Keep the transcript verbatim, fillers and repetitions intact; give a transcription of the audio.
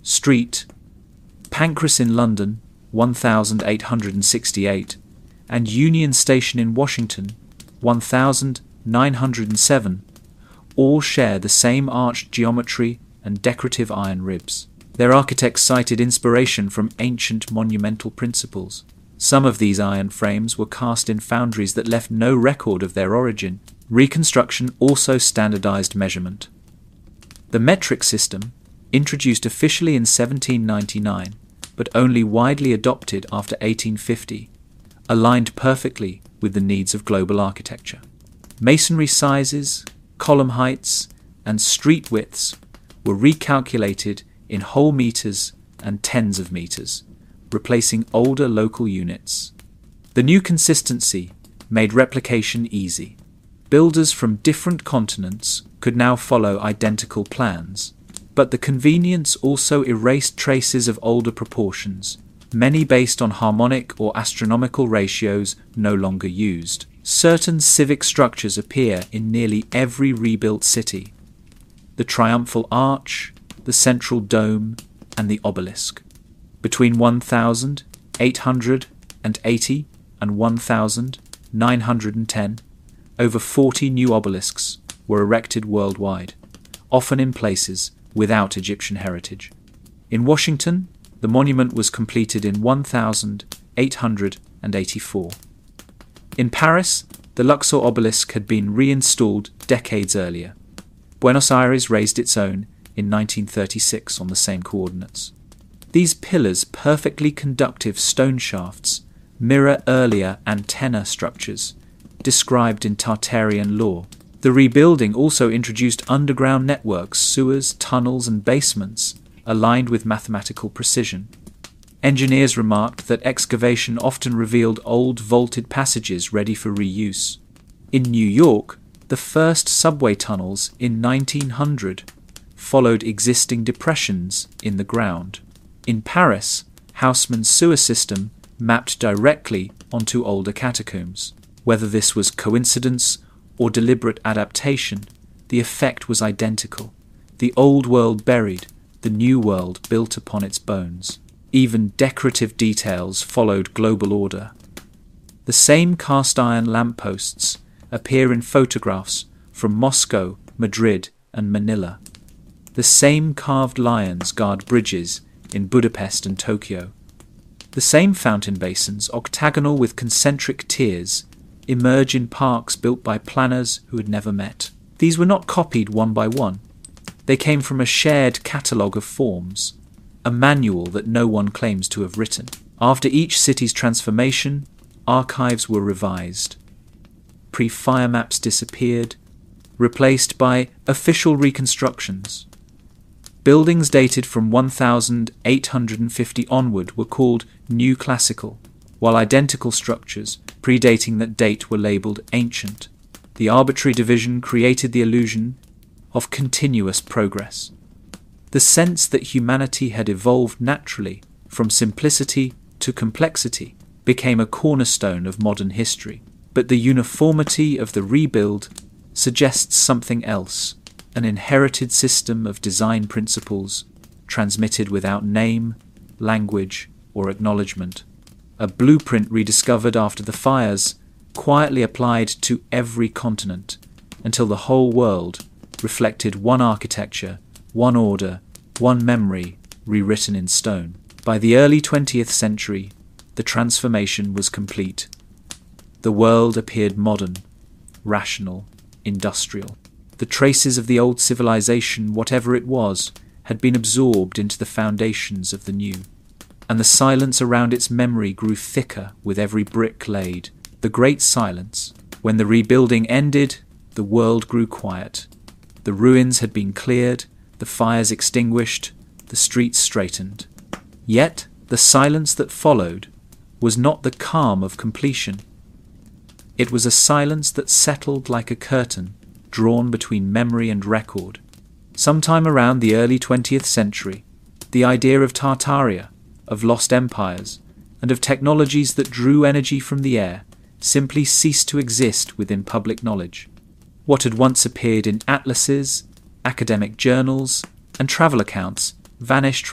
Street, Pancras in London, one thousand eight hundred sixty-eight, and Union Station in Washington, one thousand nine hundred seven, all share the same arched geometry and decorative iron ribs. Their architects cited inspiration from ancient monumental principles. Some of these iron frames were cast in foundries that left no record of their origin. Reconstruction also standardized measurement. The metric system, introduced officially in seventeen ninety-nine, but only widely adopted after eighteen fifty, aligned perfectly with the needs of global architecture. Masonry sizes, column heights, and street widths were recalculated in whole meters and tens of meters, replacing older local units. The new consistency made replication easy. Builders from different continents could now follow identical plans, but the convenience also erased traces of older proportions, many based on harmonic or astronomical ratios no longer used. Certain civic structures appear in nearly every rebuilt city: the triumphal arch, the central dome, and the obelisk. Between one thousand eight hundred eighty and one thousand nine hundred ten, over forty new obelisks were erected worldwide, often in places without Egyptian heritage. In Washington, the monument was completed in one thousand eight hundred eighty-four. In Paris, the Luxor obelisk had been reinstalled decades earlier. Buenos Aires raised its own in nineteen thirty-six on the same coordinates. These pillars, perfectly conductive stone shafts, mirror earlier antenna structures described in Tartarian lore. The rebuilding also introduced underground networks, sewers, tunnels, and basements aligned with mathematical precision. Engineers remarked that excavation often revealed old vaulted passages ready for reuse. In New York, the first subway tunnels in nineteen hundred followed existing depressions in the ground. In Paris, Haussmann's sewer system mapped directly onto older catacombs. Whether this was coincidence or deliberate adaptation, the effect was identical. The old world buried, the new world built upon its bones. Even decorative details followed global order. The same cast iron lampposts appear in photographs from Moscow, Madrid, and Manila. The same carved lions guard bridges in Budapest and Tokyo. The same fountain basins, octagonal with concentric tiers, emerge in parks built by planners who had never met. These were not copied one by one. They came from a shared catalogue of forms, a manual that no one claims to have written. After each city's transformation, archives were revised. Pre-fire maps disappeared, replaced by official reconstructions. Buildings dated from one thousand eight hundred fifty onward were called New Classical, while identical structures predating that date were labelled Ancient. The arbitrary division created the illusion of continuous progress. The sense that humanity had evolved naturally from simplicity to complexity became a cornerstone of modern history. But the uniformity of the rebuild suggests something else, an inherited system of design principles transmitted without name, language, or acknowledgement. A blueprint rediscovered after the fires, quietly applied to every continent, until the whole world reflected one architecture, one order, one memory, rewritten in stone. By the early twentieth century, the transformation was complete. The world appeared modern, rational, industrial. The traces of the old civilization, whatever it was, had been absorbed into the foundations of the new, and the silence around its memory grew thicker with every brick laid. The great silence. When the rebuilding ended, the world grew quiet. The ruins had been cleared, the fires extinguished, the streets straightened. Yet the silence that followed was not the calm of completion. It was a silence that settled like a curtain drawn between memory and record. Sometime around the early twentieth century, the idea of Tartaria, of lost empires, and of technologies that drew energy from the air simply ceased to exist within public knowledge. What had once appeared in atlases, academic journals, and travel accounts vanished